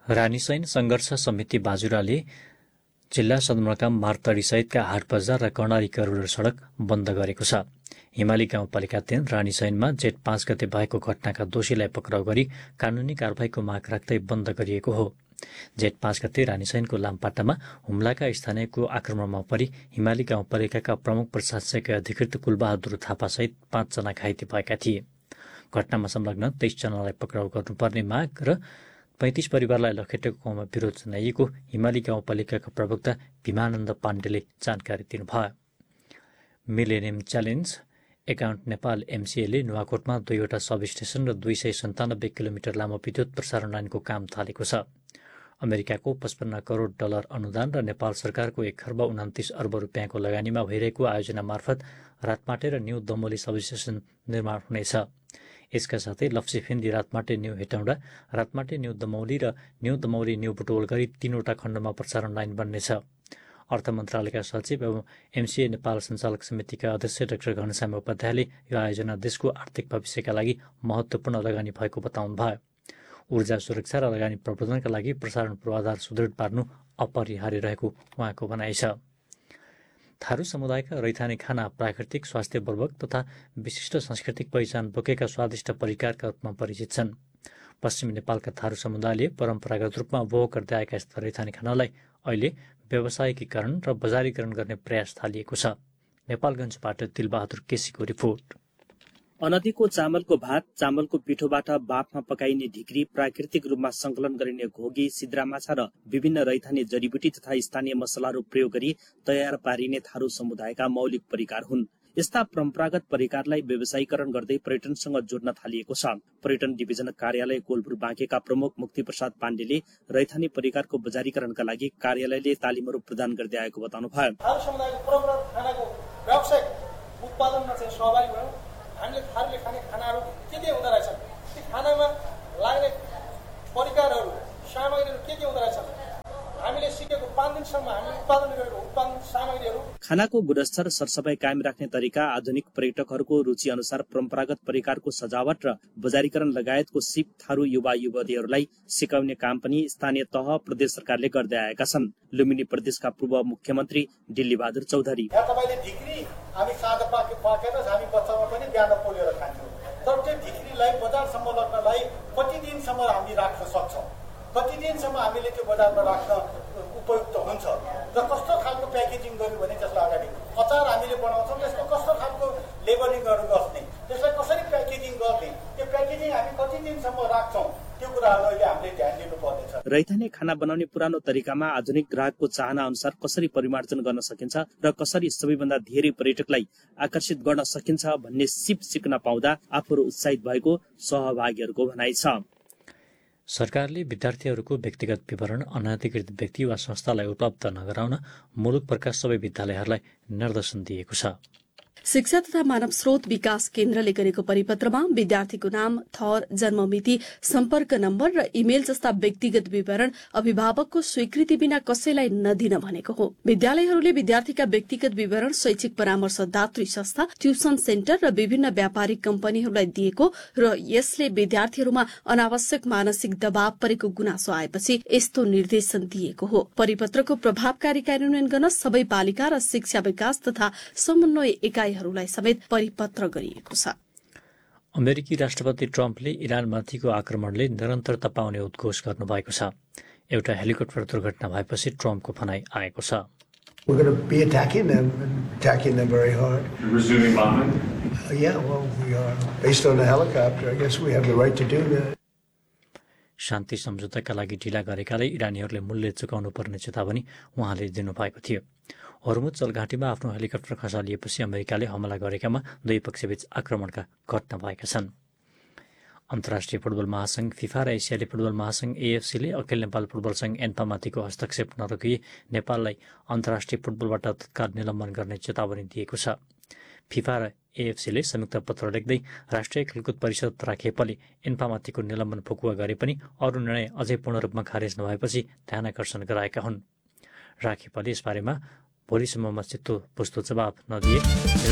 रानीसैन सङ्घर्ष समिति बाजुराले जिल्ला सदरमुकाम मारतडीसहितका हाट बजार र कर्णाली करोड सडक बन्द गरेको छ। हिमाली गाउँपालिका 3 रानीसैनमा जेठ 5 गते भएको घटनाका दोषीलाई पक्राउ गरी कानूनी कारबाहीको माग राख्दै बन्द गरिएको हो। जेठ 5 गते रानीसैनको लामपाटामा हुम्लाका स्थानीयको आक्रमणमा परि हिमाली गाउँपालिकाका प्रमुख प्रशासकीय अधिकृत कुलबहादुर थापासहित 5 जना घाइते भएका थिए। घटनामा संलग्न 23 जनालाई पक्राउ गर्नुपर्ने माग र 35 परिवारलाई लखेटेको गाउँमा विरोध जनाइएको हिमाली गाउँपालिकाका प्रवक्ता भीमानन्द पाण्डेले जानकारी दिनुभयो। Millennium challenge account Nepal एमसिएले नुवाकोटमा 2वटा sub station र 297 किलोमिटर लामो विद्युत प्रसारण लाइनको काम थालेको छ। अमेरिकाको 55 करोड डलर अनुदान र नेपाल सरकारको 1 खर्ब 29 अर्ब रुपियाँको लगानीमा भइरहेको आयोजना मार्फत रातमाटे र न्यू दमोली सब स्टेसन निर्माण हुनेछ। यसका साथै लप्सीफिन्दी रातमाटे न्यू हेटौँडा, रातमाटे न्यू दमौली र न्यू दमौली न्यू बुटवल गरी 3वटा खण्डमा प्रसारण लाइन बन्नेछ। अर्थ मन्त्रालयका सचिव एवं एमसिए नेपाल सञ्चालक समितिका अध्यक्ष डाक्टर घनश्याम उपाध्यायले यो आयोजना देशको आर्थिक भविष्यका लागि महत्त्वपूर्ण लगानी भएको बताउनुभयो। ऊर्जा सुरक्षा र लगानी प्रवर्धनका लागि प्रसारण पूर्वाधार सुदृढ पार्नु अपरिहार्य रहेको उहाँको भनाइ छ। थारू समुदायका रैथाने खाना प्राकृतिक स्वास्थ्यवर्धक तथा विशिष्ट सांस्कृतिक पहिचान बोकेका स्वादिष्ट परिकारका रूपमा परिचित छन्। पश्चिमी नेपालका थारू समुदायले परम्परागत रूपमा उपभोग गर्दै आएका यस्ता रैथाने खानालाई अहिले व्यावसायिकीकरण र बजारीकरण गर्ने प्रयास थालिएको छ। नेपालगञ्जबाट दिलबहादुर केसीको रिपोर्ट। अनदीको चामलको भात, चामलको पिठोबाट बाफमा पकाइने ढिक्री, प्राकृतिक रूपमा संकलन गरिने घोगी, सिद्रा माछा र विभिन्न रैथाने जडीबुटी तथा स्थानीय मसलाहरू प्रयोग गरी तयार पारिने थारू समुदायका मौलिक परिकार हुन्। यस्ता परम्परागत परिकारलाई व्यवसायीकरण गर्दै पर्यटनसँग जोड्न थालिएको छ। पर्यटन डिभिजन कार्यालय कोलपुर बाँकेका प्रमुख मुक्ति प्रसाद पाण्डेले रैथाने परिकारको बजारीकरणका लागि कार्यालयले तालिमहरू प्रदान गर्दै आएको बताउनुभयो। थारू समुदायको परम्परागत खानाको व्यावसायिक उत्पादनमा चाहिँ सहभागी भयौँ। हामीले थारूले खाने खानाहरू के हुँदो रहेछन्, ती खानामा लाग्ने परिकारहरू, सामग्रीहरू के हुँदो रहेछन्, हामीले सिकेको 5 दिनसम्म हामीले उत्पादन गरेको उत्पादन सामग्रीहरू। खानाको गुणस्तर सरसफाई कायम राख्ने तरिका, आधुनिक पर्यटकहरूको रुचि अनुसार परम्परागत परिकारको सजावट र बजारीकरण लगायतको सिप थारू युवा युवतीहरूलाई सिकाउने काम पनि स्थानीय तह प्रदेश सरकारले गर्दै आएका छन्। लुम्बिनी प्रदेशका पूर्व मुख्यमन्त्री दिल्लीबहादुर चौधरी, तपाईले ढिक्री हामी साँझ पाकेर हामी बच्चामा पनि बिहान पोलेर खान्छौँ, तर त्यो ढिक्रीलाई बजारसम्म लग्नलाई कति दिनसम्म हामी राख्न सक्छौँ, कति दिनसम्म हामीले त्यो बजारमा राख्न उपयुक्त हुन्छ र कस्तो खालको प्याकेजिङ गर्यो भने त्यसलाई अगाडि अचार हामीले बनाउँछौँ, त्यसको कस्तो खालको लेबलिङहरू गर्ने, त्यसलाई कसरी प्याकेजिङ गर्ने, त्यो प्याकेजिङ हामी कति दिनसम्म राख्छौँ, त्यो कुराहरू अहिले हामीले ध्यान दिनुपर्नेछ। रैथाने खाना बनाउने पुरानो तरिकामा आधुनिक ग्राहकको चाहना अनुसार कसरी परिमार्जन गर्न सकिन्छ र कसरी सबैभन्दा धेरै पर्यटकलाई आकर्षित गर्न सकिन्छ भन्ने सिप सिक्न पाउँदा आफूहरू उत्साहित भएको सहभागीहरूको भनाइ छ। सरकारले विद्यार्थीहरूको व्यक्तिगत विवरण अनधिकृत व्यक्ति वा संस्थालाई उपलब्ध नगराउन मुलुकभरका सबै विद्यालयहरूलाई निर्देशन दिएको छ। शिक्षा तथा मानव स्रोत विकास केन्द्रले गरेको परिपत्रमा विद्यार्थीको नाम, थर, जन्ममिति, सम्पर्क नम्बर र इमेल जस्ता व्यक्तिगत विवरण अभिभावकको स्वीकृति बिना कसैलाई नदिन भनेको हो। विद्यालयहरूले विद्यार्थीका व्यक्तिगत विवरण शैक्षिक परामर्शदात्री संस्था, ट्युसन सेन्टर र विभिन्न व्यापारिक कम्पनीहरूलाई दिएको र यसले विद्यार्थीहरूमा अनावश्यक मानसिक दबाव परेको गुनासो आएपछि यस्तो निर्देशन दिएको हो। परिपत्रको प्रभावकारी कार्यान्वयन गर्न सबै पालिका र शिक्षा विकास तथा समन्वय एकाइ समेत परिपत्र गरिएको छ। अमेरिकी राष्ट्रपति ट्रम्पले इरानमाथिको आक्रमणले निरन्तरता पाउने उद्घोष गर्नुभएको छ। एउटा हेलिकप्टर दुर्घटना भएपछि ट्रम्पको भनाइ आएको छ। शान्ति सम्झौताका लागि ढिला गरेकाले इरानीहरूले मूल्य चुकाउनु पर्ने चेतावनी उहाँले दिनुभएको थियो। हर्मुज जलघाटीमा आफ्नो हेलिकप्टर खसालिएपछि अमेरिकाले हमला गरेकामा दुई पक्षबीच आक्रमणका घटना भएका छन्। अन्तर्राष्ट्रिय फुटबल महासंघ फिफा र एसियाली फुटबल महासंघ एएफसीले अखिल नेपाल फुटबल संघ एन्फामाथिको हस्तक्षेप नरोकी नेपाललाई अन्तर्राष्ट्रिय फुटबलबाट तत्काल निलम्बन गर्ने चेतावनी दिएको छ। फिफा र एएफसीले संयुक्त पत्र लेख्दै राष्ट्रिय खेलकुद परिषद राखेपले एन्फामाथिको निलम्बन फुकुवा गरे पनि अरू निर्णय अझै पूर्ण रूपमा खारेज नभएपछि ध्यानकर्षण गराएका हुन्। राखेपले यसबारेमा भोलिसम्ममा चित्तो बुझ्दो जवाब नदिए